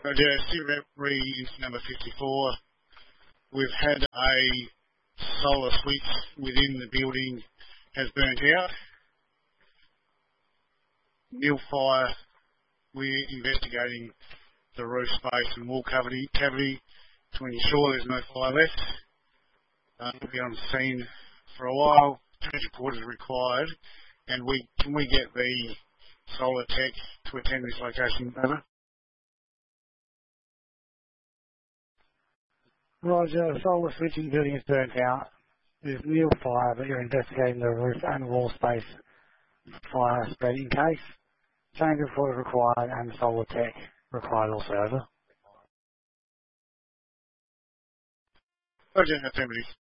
Roger, Sierra Reeves number 54. We've had a solar switch within the building has burnt out. Nil fire. We're investigating the roof space and wall cavity to ensure there's no fire left. We'll be on scene for a while. Transport is required, and can we get the solar tech to attend this location? Over. Roger, the solar switching building is burnt out. There's nil fire, but you're investigating the roof and wall space fire spread in case. Change report is required and solar tech required also. Over. Roger, affirmative.